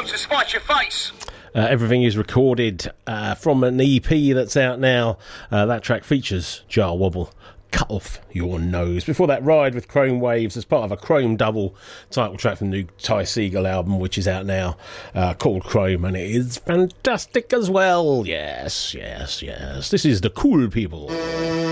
to spite your face. Everything is recorded from an EP that's out now. That track features Jar Wobble. Cut Off Your Nose. Before that, Ride with Chrome Waves as part of a Chrome double title track from the new Ty Segall album, which is out now, called Chrome, and it is fantastic as well. Yes. This is The Cool People.